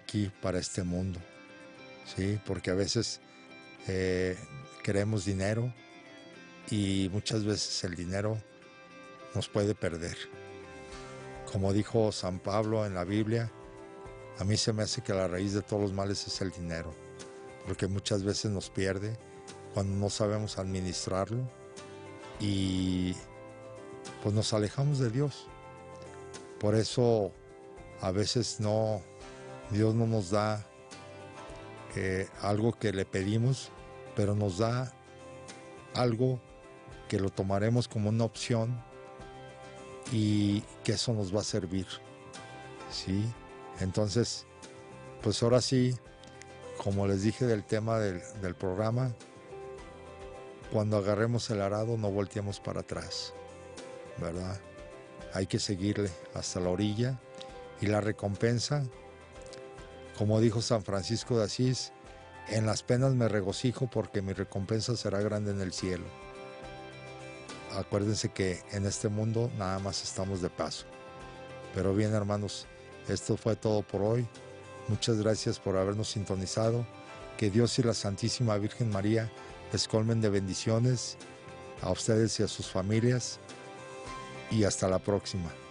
aquí para este mundo, ¿sí? Porque a veces queremos dinero y muchas veces el dinero nos puede perder. Como dijo San Pablo en la Biblia, a mí se me hace que la raíz de todos los males es el dinero, porque muchas veces nos pierde cuando no sabemos administrarlo y pues nos alejamos de Dios. Por eso a veces Dios no nos da algo que le pedimos, pero nos da algo que lo tomaremos como una opción y que eso nos va a servir, ¿sí? Entonces, pues ahora sí, como les dije del tema del programa, cuando agarremos el arado no volteemos para atrás, ¿verdad? Hay que seguirle hasta la orilla y la recompensa, como dijo San Francisco de Asís, en las penas me regocijo porque mi recompensa será grande en el cielo. Acuérdense que en este mundo nada más estamos de paso. Pero bien, hermanos, esto fue todo por hoy. Muchas gracias por habernos sintonizado. Que Dios y la Santísima Virgen María les colmen de bendiciones a ustedes y a sus familias. Y hasta la próxima.